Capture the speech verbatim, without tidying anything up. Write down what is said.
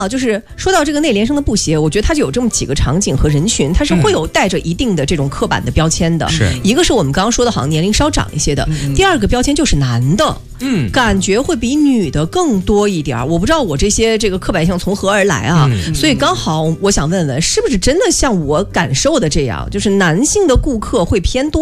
啊，就是说到这个内联升的布鞋，我觉得它就有这么几个场景和人群，它是会有带着一定的这种刻板的标签的。 是、 嗯、一个是我们刚刚说的，好像年龄稍长一些的；嗯、第二个标签就是男的，嗯，感觉会比女的更多一点。我不知道我这些这个刻板印象从何而来啊，嗯、所以刚好我想问问，是不是真的像我感受的这样，就是男性的顾客会偏多？